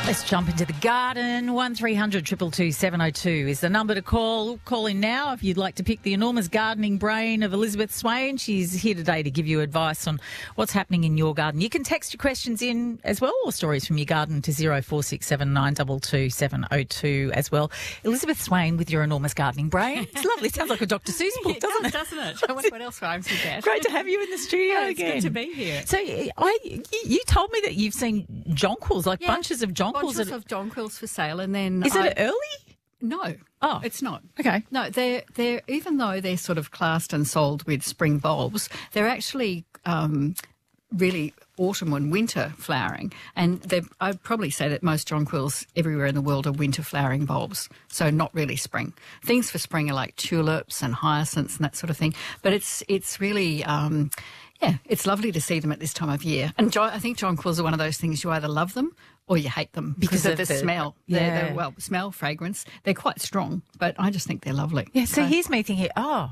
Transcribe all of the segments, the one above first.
Let's jump into the garden. 1300 222 702 is the number to call. Call in now if you'd like to pick the enormous gardening brain of Elizabeth Swain. She's here today to give you advice on what's happening in your garden. You can text your questions in as well, or stories from your garden, to 0467 922 702 as well. Elizabeth Swain with your enormous gardening brain. It's lovely. It sounds like a Dr. Seuss book, doesn't it? Doesn't it? I wonder what else rhymes with that. Great to have you in the studio again. It's good to be here. So you told me that you've seen jonquils, like bunches of jonquils. Bunches of jonquils for sale, and then Is it early? No. Oh, It's not. Okay. No, they're even though they're sort of classed and sold with spring bulbs, they're actually really autumn and winter flowering. And I'd probably say that most jonquils everywhere in the world are winter flowering bulbs, so not really spring. Things for spring are like tulips and hyacinths and that sort of thing. But it's really it's lovely to see them at this time of year. And I think jonquils are one of those things you either love them or you hate them because of the smell. Yeah. Smell, fragrance. They're quite strong, but I just think they're lovely. Yeah, so here's me thinking,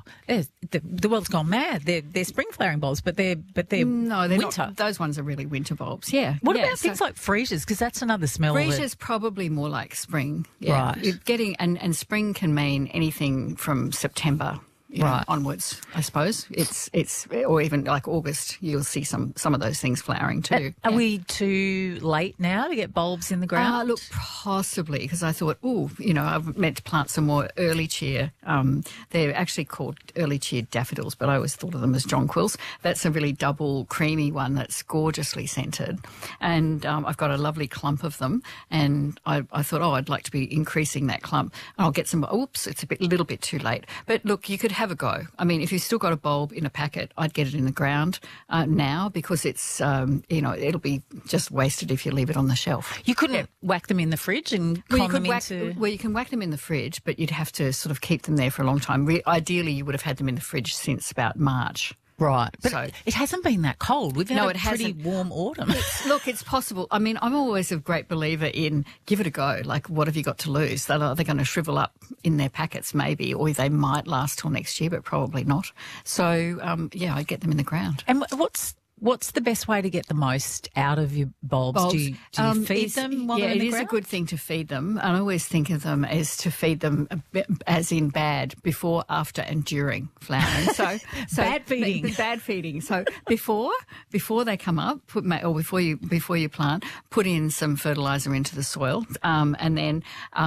the world's gone mad. They're spring flowering bulbs, but they're no, they're winter. not. Those ones are really winter bulbs. Yeah. What about things like freesias? Because that's another smell. Freesia's probably more like spring. Yeah. Right. You're getting and spring can mean anything from September. Onwards, I suppose. It's or even like August, you'll see some of those things flowering too. Are we too late now to get bulbs in the ground? Look, possibly, because I thought, I've meant to plant some more early cheer. They're actually called early cheer daffodils, but I always thought of them as jonquils. That's a really double creamy one that's gorgeously scented. And I've got a lovely clump of them. And I thought, I'd like to be increasing that clump. And I'll get some, it's a little bit too late. But look, you could have a go. I mean, if you've still got a bulb in a packet, I'd get it in the ground now, because it's, it'll be just wasted if you leave it on the shelf. You couldn't whack them in the fridge and Well, you can whack them in the fridge, but you'd have to sort of keep them there for a long time. Ideally, you would have had them in the fridge since about March. Right. But it hasn't been that cold. We've had a pretty warm autumn. Look, it's possible. I mean, I'm always a great believer in give it a go. Like, what have you got to lose? They're going to shrivel up in their packets maybe, or they might last till next year, but probably not. So, I'd get them in the ground. And what's the best way to get the most out of your bulbs? Do you feed them while they're in the ground? It is a good thing to feed them. I always think of them as to feed them as in bad, before, after and during flowering. So bad feeding. Bad feeding. So before they come up, before you plant, put in some fertiliser into the soil, and then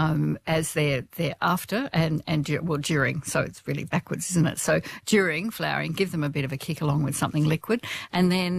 as they're after and during. So it's really backwards, isn't it? So during flowering, give them a bit of a kick along with something liquid, and then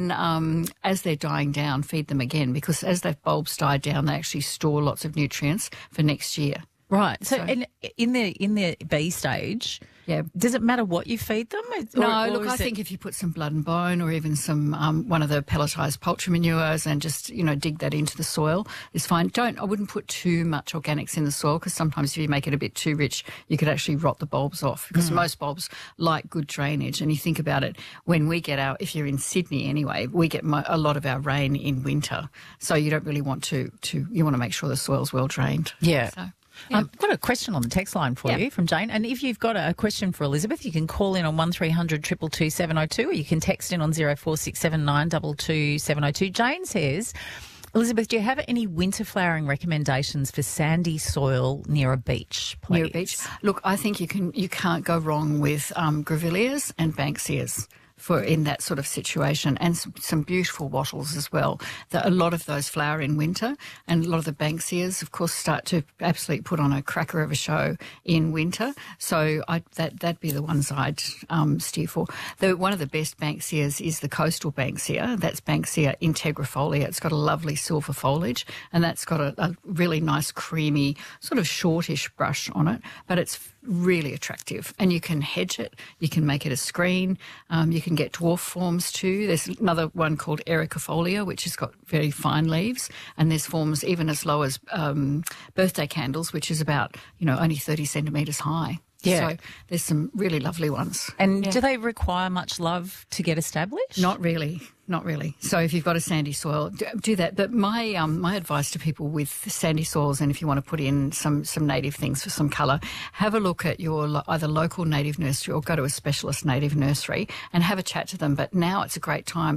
as they're dying down, feed them again, because as their bulbs die down, they actually store lots of nutrients for next year. Right. So in the bee stage, does it matter what you feed them? I think if you put some blood and bone, or even some one of the pelletised poultry manures, and just dig that into the soil, is fine. I wouldn't put too much organics in the soil, because sometimes if you make it a bit too rich, you could actually rot the bulbs off, because most bulbs like good drainage. And you think about it, when we get if you're in Sydney anyway, we get a lot of our rain in winter, so you don't really want to you want to make sure the soil's well drained. Yeah. So. Yeah. I've got a question on the text line for you from Jane. And if you've got a question for Elizabeth, you can call in on 1300 222 702, or you can text in on 0467 922 702. Jane says, Elizabeth, do you have any winter flowering recommendations for sandy soil near a beach, please? Near a beach? Look, I think you can't go wrong with grevilleas and banksias in that sort of situation, and some beautiful wattles as well. A lot of those flower in winter, and a lot of the banksias, of course, start to absolutely put on a cracker of a show in winter. So that'd be the ones I'd steer for. One of the best banksias is the coastal banksia. That's Banksia integrifolia. It's got a lovely silver foliage, and that's got a really nice creamy sort of shortish brush on it, but it's really attractive, and you can hedge it, you can make it a screen, you can get dwarf forms too. There's another one called ericofolia, which has got very fine leaves, and there's forms even as low as birthday candles, which is about only 30 centimetres high. Yeah. So there's some really lovely ones. And do they require much love to get established? Not really. Not really. So if you've got a sandy soil, do that. But my advice to people with sandy soils, and if you want to put in some native things for some colour, have a look at your either local native nursery or go to a specialist native nursery and have a chat to them. But now it's a great time